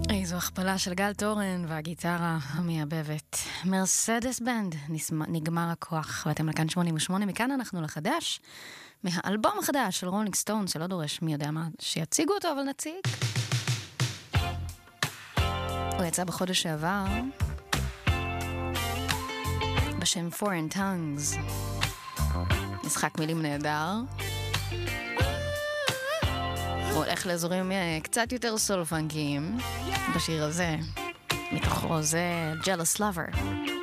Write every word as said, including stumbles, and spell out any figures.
איזו הכפלה של גל תורן והגיטרה המייבבת. מרסדס בנד, נגמר הכוח, ואתם לכאן שמונים ושמונה, מכאן אנחנו לחדש, מהאלבום החדש של רולינג סטון, שלא דורש מי יודע מה, שיציגו אותו, אבל נציג. הוא יצא בחודש שעבר, בשם Foreign Tongues, משחק מילים נהדר. הוא הולך לאזורים קצת יותר סול פאנקיים בשיר הזה, מתוכו זה Jealous Lover.